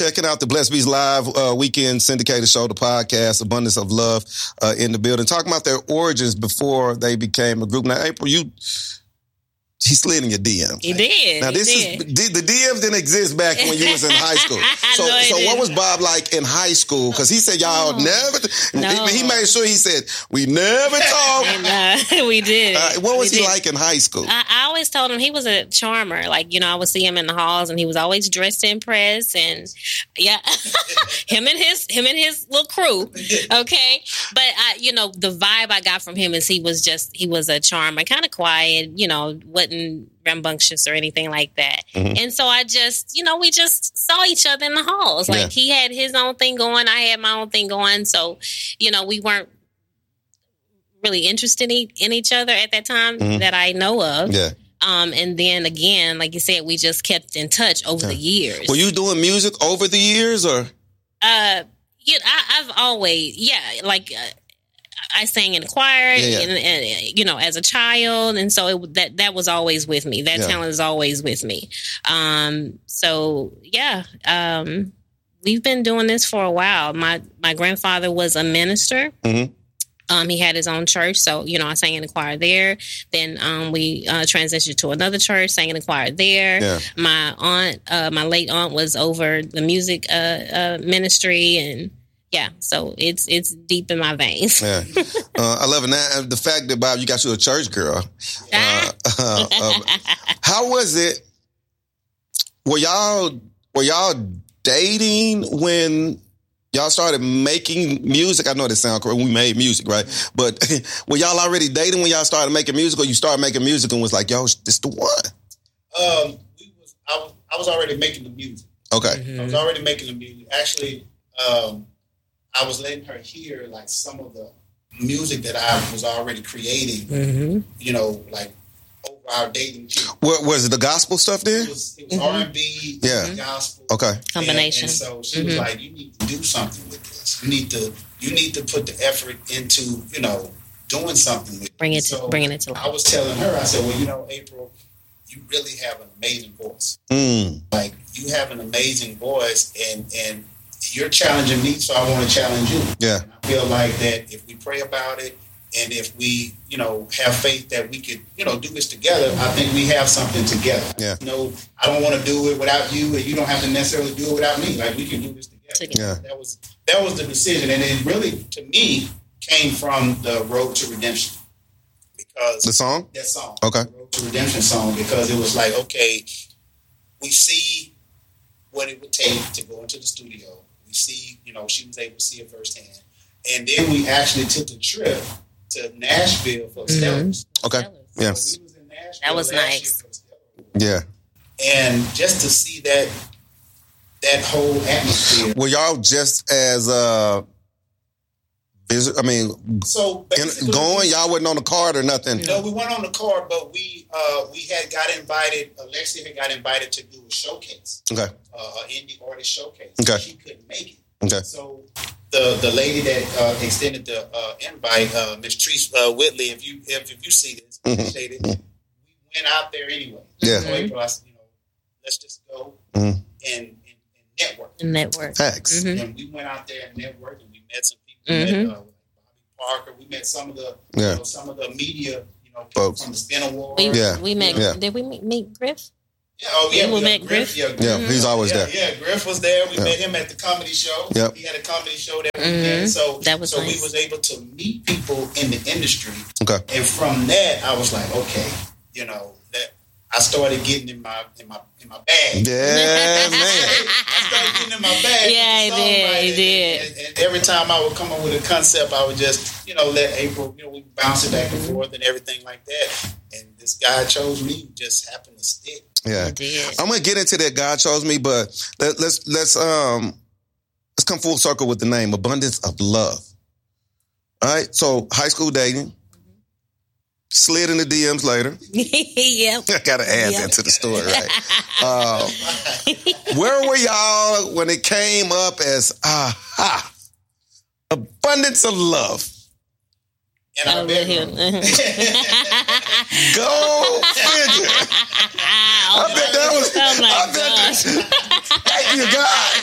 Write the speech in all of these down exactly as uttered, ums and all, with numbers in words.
checking out the Blessed Beats Live uh, weekend syndicated show, the podcast, Abundance of Love, uh, in the building. Talking about their origins before they became a group. Now, April, you... He slid in your D Ms. He did. Now this he is did. the D Ms didn't exist back when you was in high school. So, no, so didn't. what was Bob like in high school? Because he said y'all no. never. No. He, he made sure he said we never talk. And, uh, we did. Uh, what was we he did. like in high school? I, I always told him he was a charmer. Like, you know, I would see him in the halls, and he was always dressed to impress. And yeah, him and his him and his little crew. Okay, but I, you know, the vibe I got from him is he was just he was a charmer, kind of quiet. You know, wasn't rambunctious or anything like that. Mm-hmm. And so I just, you know, we just saw each other in the halls. Like yeah. he had his own thing going, I had my own thing going. So, you know, we weren't really interested in each other at that time mm-hmm. that I know of. Yeah. Um, and then again, like you said, we just kept in touch over yeah. the years. Were you doing music over the years or? Uh, yeah, I, I've always, yeah, like, uh, I sang in the choir, yeah, yeah. And, and, you know, as a child, and so it, that that was always with me. That yeah. talent is always with me. Um, so yeah, um, we've been doing this for a while. My my grandfather was a minister. Mm-hmm. Um, he had his own church, so you know, I sang in the choir there. Then um, we uh, transitioned to another church, sang in the choir there. Yeah. My aunt, uh, my late aunt, was over the music uh, uh, ministry and. Yeah, so it's it's deep in my veins. Yeah, uh, I love it. Now, the fact that Bob, you got you a church girl. Uh, uh, um, how was it? Were y'all were y'all dating when y'all started making music? I know that sounds correct. We made music, right? But were y'all already dating when y'all started making music, or you started making music and was like, "Yo, this the one"? Um, we was I was I was already making the music. Okay, mm-hmm. I was already making the music. Actually. Um, I was letting her hear like some of the music that I was already creating, mm-hmm. you know, like over our dating period. What was it, the gospel stuff there? It was, it was mm-hmm. R and B, yeah, gospel, okay, combination. And, and so she mm-hmm. was like, "You need to do something with this. You need to, you need to put the effort into, you know, doing something with bring it, it." So to, bringing it to life. I was telling her, I said, "Well, you know, April, you really have an amazing voice. Mm. Like you have an amazing voice, and and." You're challenging me, so I want to challenge you. Yeah. And I feel like that if we pray about it and if we, you know, have faith that we could, you know, do this together, I think we have something together. Yeah. You know, I don't want to do it without you, and you don't have to necessarily do it without me. Like, we can do this together. together. Yeah. That was that was the decision. And it really, to me, came from the Road to Redemption. Because the song? That song. Okay. The Road to Redemption song, because it was like, okay, we see what it would take to go into the studio. We see, you know, she was able to see it firsthand. And then we actually took a trip to Nashville for the mm-hmm. Stellars. Okay. So Yes. we was in Nashville that was nice. Yeah. And just to see that that whole atmosphere. Were y'all just as uh visit I mean so in, going, y'all wasn't on the card or nothing? No, we went on the card, but we uh we had got invited, Alexia had got invited to do a showcase. Okay. Uh an indie artist showcase. Okay. She couldn't make it. Okay. So the the lady that uh, extended the uh, invite, uh, Miss Treese uh, Whitley, if you if, if you see this, mm-hmm. appreciate it. We went out there anyway. Yeah. So April, I said, you know, let's just go mm-hmm. and, and, and network. Network. Thanks. Mm-hmm. And we went out there and networked, and we met some people. Mm-hmm. We met, uh, Bobby Parker. We met some of the yeah. you know, some of the media, you know, folks from the Spin Award. We, yeah. we met. Yeah. Did we meet, meet Griff? Yeah, oh yeah, we we met Griff. Griff. Yeah, yeah Griff. he's always yeah, there. Yeah, Griff was there. We yeah. met him at the comedy show. Yep. He had a comedy show that mm-hmm. weekend. So that was so nice. we was able to meet people in the industry. Okay. And from that, I was like, okay, you know, that I started getting in my in my in my bag. Yeah, man. I started getting in my bag. Yeah, he did. He did. And, and every time I would come up with a concept, I would just, you know, let April, you know, we bounce it back and forth and everything like that. And this guy chose me, just happened to stick. Yeah, I did. I'm gonna get into that. God chose me, but let, let's let's um let's come full circle with the name Abundance of Love. All right, so high school dating, slid in the D Ms later. Yep. I gotta add yep. that to the story, right? uh, where were y'all when it came up as aha, Abundance of Love? in our bedroom. Go figure. Oh, I bet that was. Oh my I bet that, thank you, God.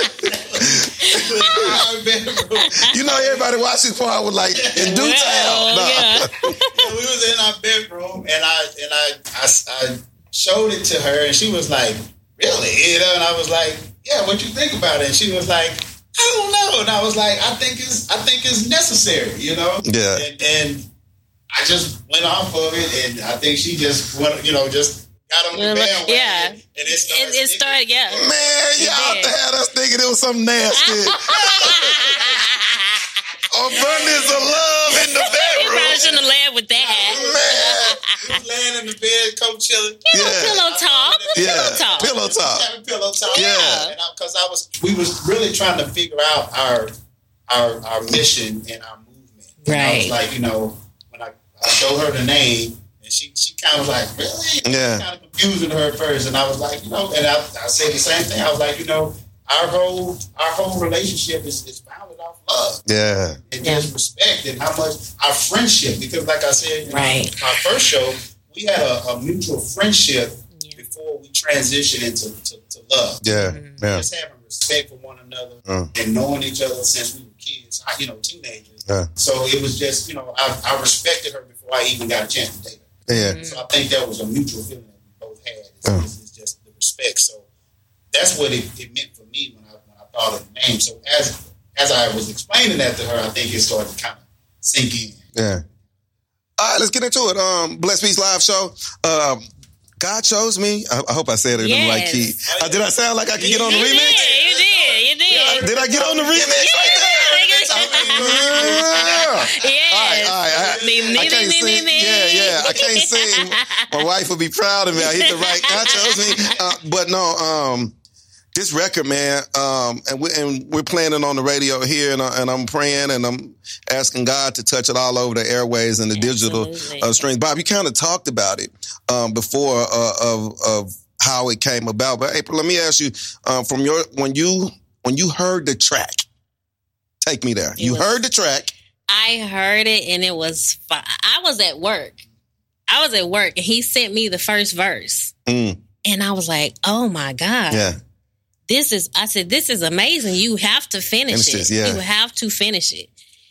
Our bedroom. You know, everybody watching this part was like in due time. No. Yeah. We was in our bedroom, and I and I, I I showed it to her, and she was like, "Really?" You know, and I was like, "Yeah, what you think about it?" And she was like, "I don't know." And I was like, "I think it's I think it's necessary," you know. Yeah. And, and I just went off of it, and I think she just went, you know, just got on the bandwagon. Yeah. And it started. It, it started. Yeah. Man, y'all had us thinking it was something nasty. Abundance of love in the You bedroom. probably shouldn't have led with that. Man. We was laying in the bed, co chilling. You know, Yeah. pillow talk. Yeah. Pillow talk. Pillow talk. Having pillow talk. Yeah. Because I, I was, we was really trying to figure out our our our mission and our movement. And I was Right. like, you know, when I, I showed her the name, and she she kind of was like, really? Yeah. Kind of confusing her at first, and I was like, you know, and I, I said the same thing. I was like, you know, our whole our whole relationship is, is founded off love. Yeah. And Yeah. just respect, and how much our friendship, because like I said, you know, Right. our first show, we had a, a mutual friendship Yeah. before we transitioned into to, to love. Yeah. Yeah. Just having respect for one another Mm. and knowing each other since we were kids, I- you know, teenagers. Yeah. So it was just, you know, I, I respected her before I even got a chance to date her. Yeah. So I think that was a mutual feeling that we both had. It's, Mm. it's, it's just the respect. So that's what it, it meant for me when I when I thought of the name. So as as I was explaining that to her, I think it started to kind of sink in. Yeah. All right, let's get into it. Um, Blessed Peace Live Show. Um, God chose me. I, I hope I said it in the right Yes. key. Uh, did I sound like I could get on the You remix? did. You did. You did. Did I get on the remix right there? Yeah. Yes. All right, all right. I, Me, me, I can't me, me, sing. me. Yeah, yeah. I can't sing. My wife would be proud of me. I hit the right. God chose me. Uh, but no, um, this record, man, um, and we and we're playing it on the radio here, and, I, and I'm praying and I'm asking God to touch it all over the airways and the Absolutely. digital uh, streams. Bob, you kind of talked about it um, before uh, of of how it came about. But April, let me ask you, uh, from your when you when you heard the track, take me there. It You was- heard the track. I heard it and it was fine. I was at work. I was at work and he sent me the first verse. Mm, And I was like, oh my God. yeah, This is, I said, this is amazing. You have to finish, Finish it. this, yeah. You have to finish it.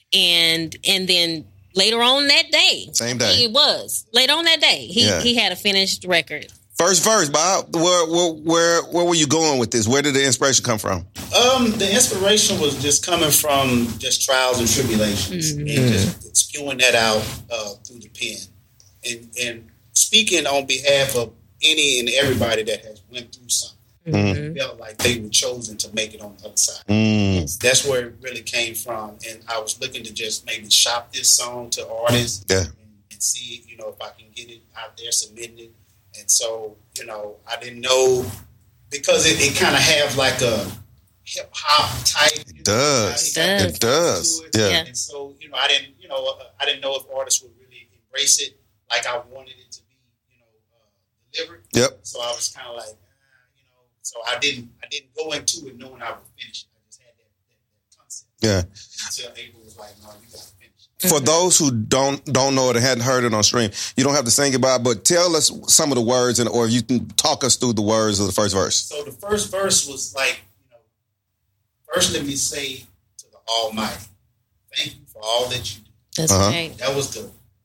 And, and then later on that day. Same day. It was. Later on that day, he, Yeah. he had a finished record. First verse, Bob. Where, where where where were you going with this? Where did the inspiration come from? Um, the inspiration was just coming from just trials and tribulations, Mm-hmm. and just spewing that out uh, through the pen, and and speaking on behalf of any and everybody that has went through something, Mm-hmm. felt like they were chosen to make it on the other side. Mm, That's where it really came from, and I was looking to just maybe shop this song to artists, yeah, and, and see, you know, if I can get it out there, submitting it. And so, you know, I didn't know, because it, it kind of have like a hip hop type. it does. It It does. to it. Yeah. Yeah. And so, you know, I didn't, you know, uh, I didn't know if artists would really embrace it like I wanted it to be, you know, uh, delivered. Yep. So I was kind of like, uh, you know, so I didn't, I didn't go into it knowing I would finish it. I just had that, that, that concept. Yeah. Until April was like, no, you got to finish it. For those who don't don't know it or hadn't heard it on stream, you don't have to sing it, Bob, but tell us some of the words, and or you can talk us through the words of the first verse. So the first verse was like, you know, first let me say to the Almighty, thank you for all that you do. That's Uh-huh. right. That was the,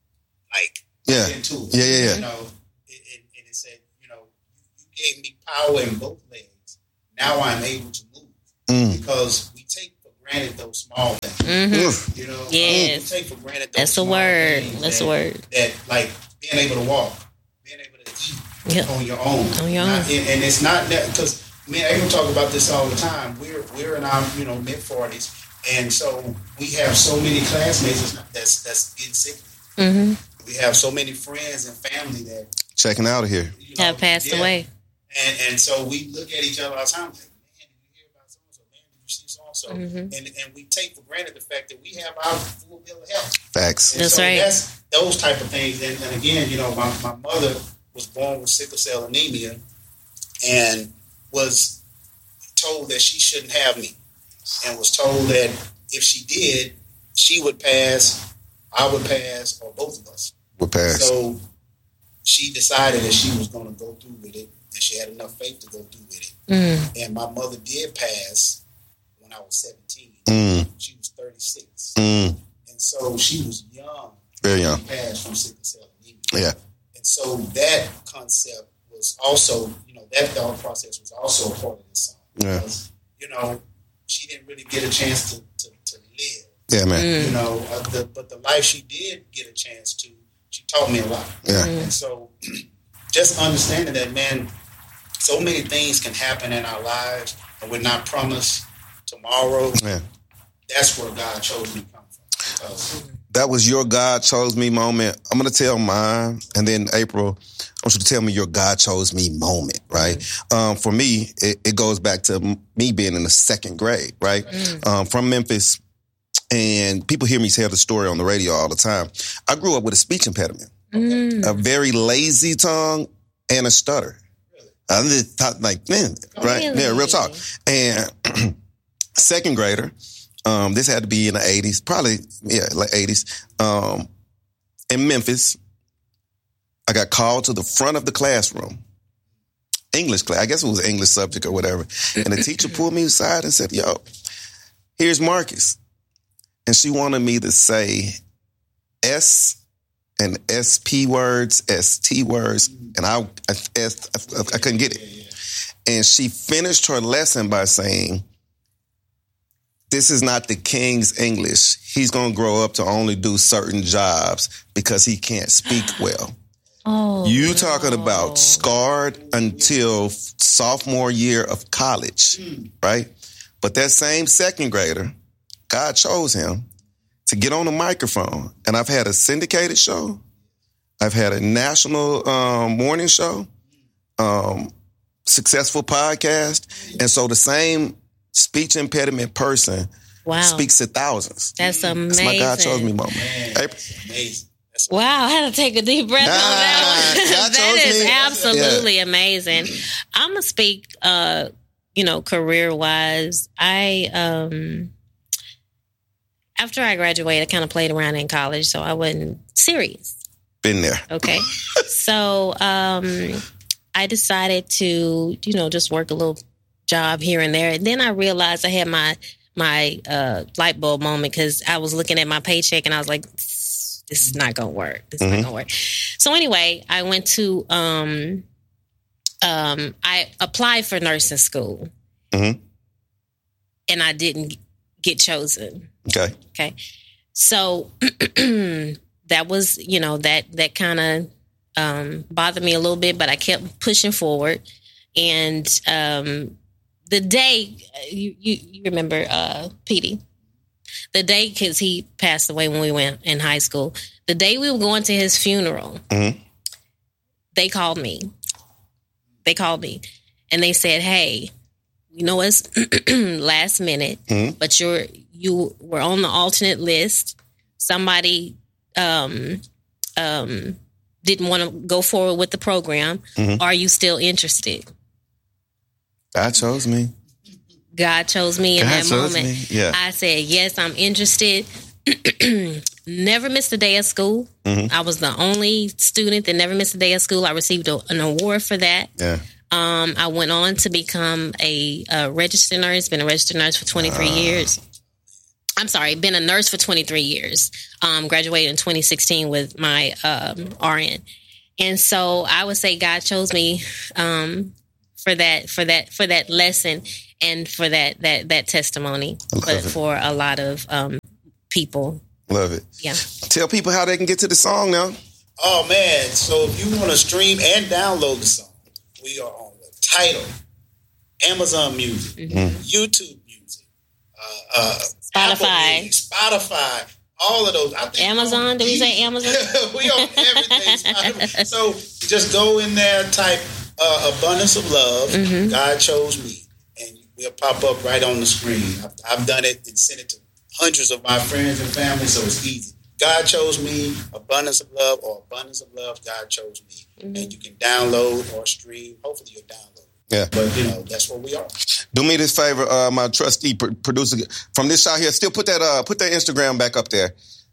like, Yeah. into it. Yeah, yeah, yeah. You know, it, it, and it said, you know, you gave me power in both legs. Now I'm able to move. Mm. Because we take for granted those small things. Mm-hmm. Oof. You know, Yes. we take for granted those That's a small word. things That's that, a word. That, like, being able to walk, being able to eat Yep. on your own. On your Not- own. And, and it's not that, because me and April talk about this all the time. We're we're in our, you know, mid forties, and so we have so many classmates that's that's getting sick. Mm-hmm. We have so many friends and family that, Checking out of here. you know, Have passed yeah. away. And and so we look at each other all the time, like, man, did you hear about so and so? Man, did you see so and so? Mhm. And and we take for granted the fact that we have our full bill of health. Facts. And That's so right. That's those type of things. And, and again, you know, my, my mother was born with sickle cell anemia and was told that she shouldn't have me, and was told that if she did, she would pass I would pass or both of us would pass. So she decided that she was going to go through with it, and she had enough faith to go through with it. Mm. And my mother did pass when I was seventeen. Mm. She was thirty-six. Mm. And so she was young. Very young. She passed from sickle cell anemia. Yeah. And so that concept was also, you know, that thought process was also a part of this song. Because, yeah. you know, she didn't really get a chance to, to, to live. Yeah, man. Mm. You know, uh, the, but the life she did get a chance to, she taught me a lot. Yeah. And so just understanding that, man, so many things can happen in our lives and we're not promised tomorrow. Yeah. That's where God chose me to come from. Because that was your God chose me moment. I'm going to tell mine. And then April, I want you to tell me your God chose me moment, right? Mm. Um, for me, it, it goes back to me being in the second grade, right? Mm. Um, from Memphis. And people hear me tell the story on the radio all the time. I grew up with a speech impediment, mm. a very lazy tongue, and a stutter. Really? I just thought, like, man, right? Really? Yeah, real talk. And second grader, um, this had to be in the eighties, probably, yeah, like eighties. Um, in Memphis, I got called to the front of the classroom. English class, I guess it was an English subject or whatever. And the teacher pulled me aside and said, yo, here's Marcus. And she wanted me to say S and S P words, S T words, and I, I, I, I couldn't get it. And she finished her lesson by saying, this is not the king's English. He's going to grow up to only do certain jobs because he can't speak well. Oh, you no. talking about scarred until sophomore year of college, mm. right? But that same second grader, God chose him to get on the microphone. And I've had a syndicated show. I've had a national um, morning show, um, successful podcast. And so the same speech impediment person wow. speaks to thousands. That's amazing. That's my God chose me moment. Man, that's amazing. That's wow, I had to take a deep breath ah, on that one. God that chose is me. absolutely yeah. amazing. I'm going to speak, uh, you know, career-wise. I... Um, After I graduated, I kind of played around in college, so I wasn't serious. Been there. Okay. so um, I decided to, you know, just work a little job here and there. And then I realized I had my my uh, light bulb moment because I was looking at my paycheck and I was like, this is not going to work. This is mm-hmm. not going to work. So anyway, I went to, um, um, I applied for nursing school. Mm-hmm. And I didn't get chosen. Okay. Okay. So that was, you know, that that kind of um, bothered me a little bit, but I kept pushing forward. And um, the day, you, you, you remember uh, Petey, the day, because he passed away when we went in high school, the day we were going to his funeral, mm-hmm. they called me. They called me and they said, hey, you know, it's last minute, mm-hmm. but you're you were on the alternate list. Somebody um, um, didn't want to go forward with the program. Mm-hmm. Are you still interested? God chose me. God chose me in God that chose moment. Me. Yeah. I said, yes, I'm interested. Never missed a day of school. Mm-hmm. I was the only student that never missed a day of school. I received a, an award for that. Yeah. Um, I went on to become a, a registered nurse, been a registered nurse for twenty-three uh. years. I'm sorry, been a nurse for twenty-three years. Um, graduated in twenty sixteen with my um, R N. And so I would say God chose me um, for that, for that, for that lesson and for that, that, that testimony but for a lot of um, people. Love it. Yeah. Tell people how they can get to the song now. Oh man. So if you want to stream and download the song, we are on the Tidal, Amazon Music, mm-hmm. YouTube Music, uh, uh, Spotify, Music, Spotify, all of those. I think Amazon. Did we say Amazon? We on everything. So just go in there, type uh, "Abundance of Love." Mm-hmm. God chose me, and we'll pop up right on the screen. I've, I've done it and sent it to hundreds of my friends and family, so it's easy. God chose me, Abundance of Love, or Abundance of Love, God chose me. Mm-hmm. And you can download or stream. Hopefully you'll download. Yeah. But, you know, that's where we are. Do me this favor, uh, my trustee pr- producer, from this shot here, still put that uh, put that Instagram back up there.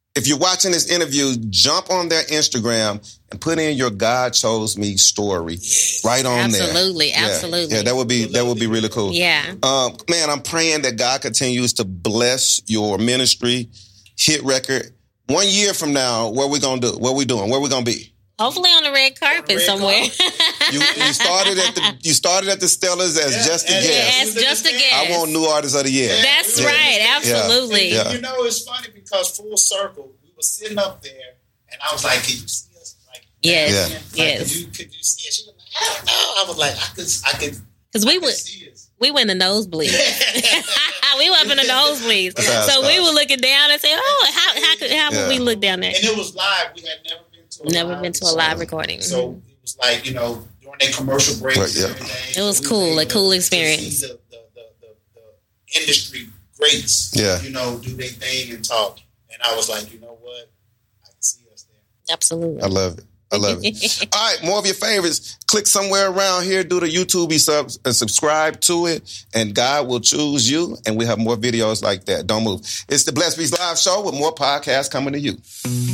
if you're watching this interview, jump on their Instagram and put in your God Chose Me story right on absolutely, there. Absolutely, yeah. absolutely. Yeah, that would be that would be really cool. Yeah. Um, man, I'm praying that God continues to bless your ministry, hit record. One year from now, what we gonna do? What we doing? Where we gonna be? Hopefully on the red carpet red somewhere. Carpet. you, you started at the you started at the Stellars as yeah, just a guest. Yes, just a guest. I want new artists of the year. Yeah, That's yeah. right, absolutely. Yeah. And, you know, it's funny because full circle, we were sitting up there, and I was like, "Can you see us?" Like, yes, yeah. like, yes. Could you, could you see us? She was like, "I don't know." I was like, "I could, I could." Because we would. We went in the nosebleeds. we went up in the nosebleeds. So we were looking down and saying, "Oh, how how could how yeah. would we look down there?" And it was live. We had never been to a never live been to a live recording. So mm-hmm. it was like, you know, during their commercial breaks. Right, yeah. and everything, it was so cool, we a cool experience. The, the, the, the, the industry greats, yeah. you know, do their thing and talk. And I was like, you know what? I can see us there. Absolutely. I love it. I love it. All right, more of your favorites. Click somewhere around here, do the YouTube subs and subscribe to it, and God will choose you. And we have more videos like that. Don't move. It's the Blessed Beast Live Show with more podcasts coming to you.